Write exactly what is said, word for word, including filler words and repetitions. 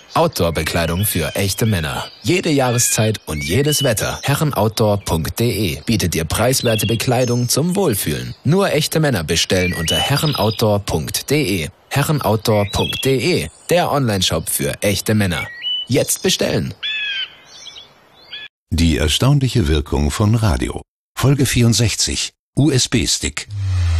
Outdoor-Bekleidung für echte Männer. Jede Jahreszeit und jedes Wetter. herrenoutdoor punkt de bietet dir preiswerte Bekleidung zum Wohlfühlen. Nur echte Männer bestellen unter herrenoutdoor punkt de. herrenoutdoor punkt de, der Onlineshop für echte Männer. Jetzt bestellen! Die erstaunliche Wirkung von Radio. Folge vierundsechzig. U S B-Stick.